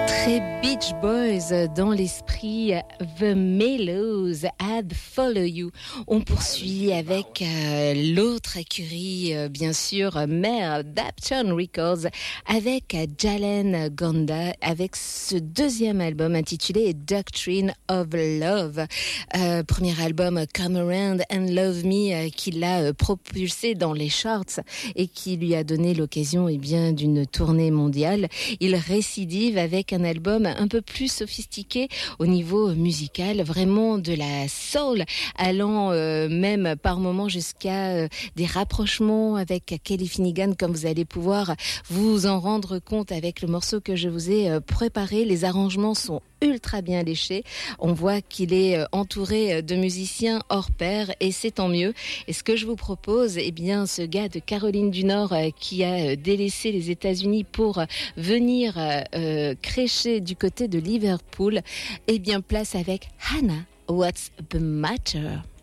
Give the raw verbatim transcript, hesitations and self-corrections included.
Très Beach Boys dans l'esprit, The Mellows, I'd Follow You. On poursuit avec euh, l'autre écurie, euh, bien sûr, mère d'Uptown Records, avec Jalen Gonda, avec ce deuxième album intitulé Doctrine of Love. Euh, premier album Come Around and Love Me, euh, qui l'a euh, propulsé dans les charts et qui lui a donné l'occasion eh bien, d'une tournée mondiale. Il récidive avec un album un peu plus sophistiqué au niveau musical, vraiment de la soul, allant euh, même par moments jusqu'à euh, des rapprochements avec Kelly Finnegan, comme vous allez pouvoir vous en rendre compte avec le morceau que je vous ai euh, préparé. Les arrangements sont ultra bien léchés. On voit qu'il est euh, entouré de musiciens hors pair et c'est tant mieux. Et ce que je vous propose, eh bien, ce gars de Caroline du Nord euh, qui a euh, délaissé les États-Unis pour euh, venir euh, euh, crécher du côté de Liverpool, eh bien, place avec Hannah, What's the Matter?